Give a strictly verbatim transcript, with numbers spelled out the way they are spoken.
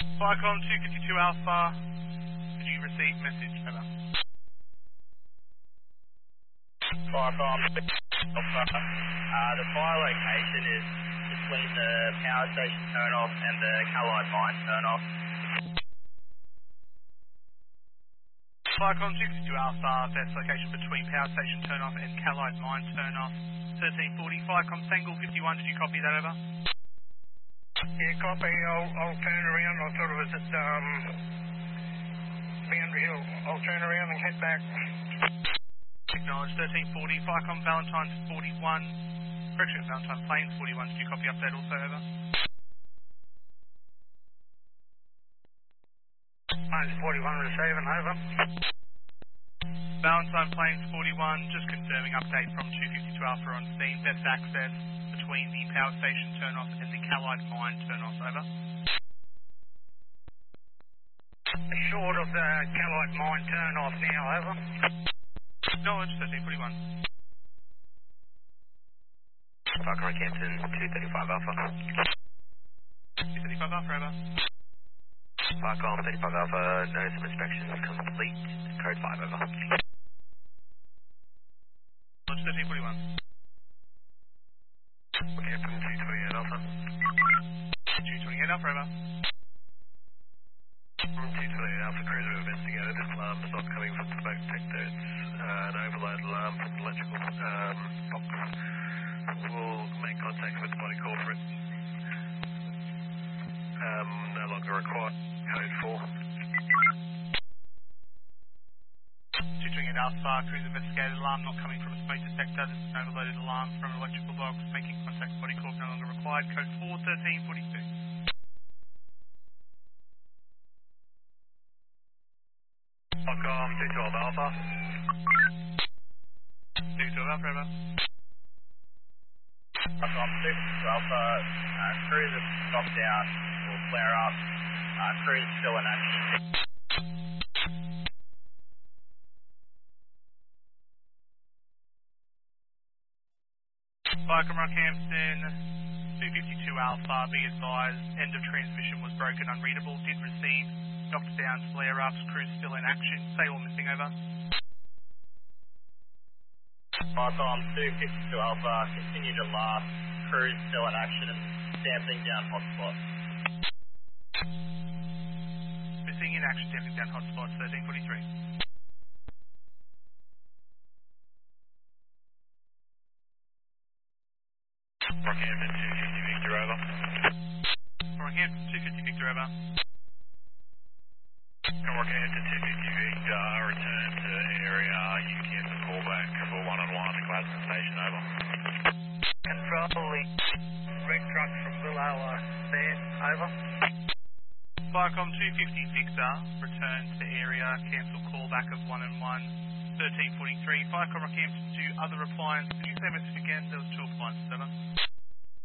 Viacom two fifty-two Alpha, did you receive message? Over. Viacom Alpha. Uh, the fire location is between the power station turn-off and the Callide mine turn-off. Viacom two fifty-two Alpha, best location between power station turn-off and Callide mine turn-off. thirteen forty, Viacom Tangle fifty-one, did you copy that over? Yeah, copy. I'll, I'll turn around. I thought it was at um, Boundary Hill. I'll turn around and head back. Acknowledge thirteen forty, Viacom Valentine's forty-one, correction, Valentine Plains forty-one, did you copy update also over? Mine's forty-one receiving, over. Valentine Plains forty-one, just confirming update from two fifty-two Alpha on scene, best access between the power station turn-off and the Callide mine turn-off, over. Short of the Callide mine turn-off now, over. Acknowledge thirteen forty-one. Viacom Campton two thirty-five Alpha. two thirty-five Alpha, over. Viacom thirty-five Alpha, notice of inspection complete. Code five, over. Acknowledge thirteen forty-one. Campton two twenty-eight Alpha. two twenty-eight Alpha, over. two twenty-eight Alpha, cruiser investigated. This alarm is not coming from smoke detector. It's uh, an overload alarm from the electrical um, box. We'll make contact with body corporate. Um, no longer required. Code four. two twenty-eight Alpha, cruise investigated, alarm not coming from a smoke detector. This is an overloaded alarm from an electrical box. Making contact with body corp no longer required. Code four thirteen forty-two. Viacom two twelve Alpha. two twelve Alpha, over. Viacom two fifty-two Alpha, uh, cruise is stopped out, will flare up. Uh, cruise still in action. Viacom Rockhampton two fifty-two Alpha, be advised, end of transmission was broken, unreadable, did receive, knocked down, flare-ups, crew still in action, say all missing, over. Viacom two fifty-two Alpha, continue to last, cruise still in action and damping down hotspot. Missing in action, damping down hotspot, thirteen forty-three. Rockhampton two fifty Victor, over. Rockhampton two fifty Victor, over. Rockhampton two fifty Victor, return to area. You can call back for one-on-one at Gladstone Station, over. Controlling. Red truck from below us there, over. Viacom two fifty Victor, return to area, cancel callback of one and one, thirteen forty-three. Viacom Rockhampton two, other appliance, did you say message again? There was two appliances, over.